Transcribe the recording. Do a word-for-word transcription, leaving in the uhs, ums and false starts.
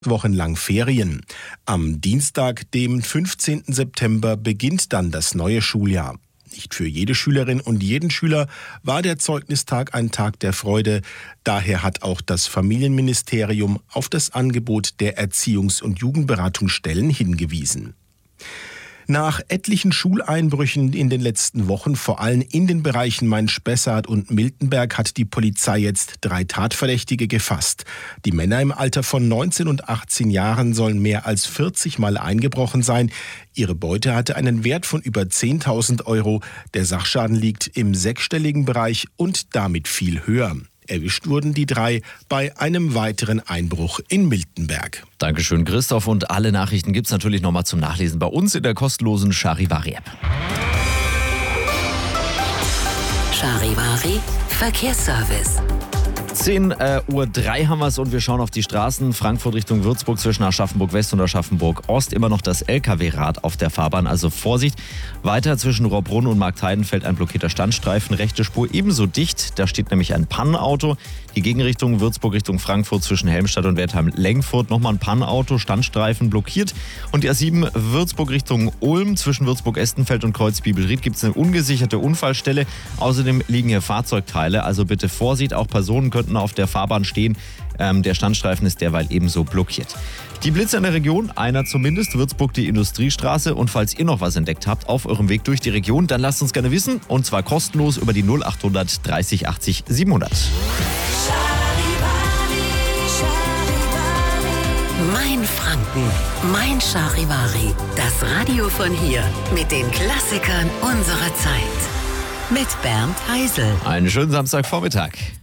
Wochenlang Ferien. Am Dienstag, dem fünfzehnten September, beginnt dann das neue Schuljahr. Nicht für jede Schülerin und jeden Schüler war der Zeugnistag ein Tag der Freude. Daher hat auch das Familienministerium auf das Angebot der Erziehungs- und Jugendberatungsstellen hingewiesen. Nach etlichen Schuleinbrüchen in den letzten Wochen, vor allem in den Bereichen Main-Spessart und Miltenberg, hat die Polizei jetzt drei Tatverdächtige gefasst. Die Männer im Alter von neunzehn und achtzehn Jahren sollen mehr als vierzig Mal eingebrochen sein. Ihre Beute hatte einen Wert von über zehntausend Euro. Der Sachschaden liegt im sechsstelligen Bereich und damit viel höher. Erwischt wurden die drei bei einem weiteren Einbruch in Miltenberg. Dankeschön, Christoph. Und alle Nachrichten gibt es natürlich nochmal zum Nachlesen bei uns in der kostenlosen Charivari-App. Charivari Verkehrsservice. zehn Uhr drei haben wir es und wir schauen auf die Straßen. Frankfurt Richtung Würzburg zwischen Aschaffenburg West und Aschaffenburg Ost. Immer noch das L K W-Rad auf der Fahrbahn, also Vorsicht. Weiter zwischen Rohrbrunn und Marktheidenfeld ein blockierter Standstreifen. Rechte Spur ebenso dicht. Da steht nämlich ein Pannenauto. Die Gegenrichtung Würzburg Richtung Frankfurt zwischen Helmstadt und Wertheim-Lengfurt. Nochmal ein Pannenauto, Standstreifen blockiert. Und die A sieben Würzburg Richtung Ulm. Zwischen Würzburg-Estenfeld und Kreuz-Bibelried gibt es eine ungesicherte Unfallstelle. Außerdem liegen hier Fahrzeugteile. Also bitte Vorsicht, auch Personen könnten auf der Fahrbahn stehen. Ähm, der Standstreifen ist derweil ebenso blockiert. Die Blitze in der Region, einer zumindest, Würzburg die Industriestraße. Und falls ihr noch was entdeckt habt auf eurem Weg durch die Region, dann lasst uns gerne wissen. Und zwar kostenlos über die null achthundert dreißig achtzig siebenhundert. Mein Franken, mein Charivari. Das Radio von hier mit den Klassikern unserer Zeit. Mit Bernd Heisel. Einen schönen Samstagvormittag.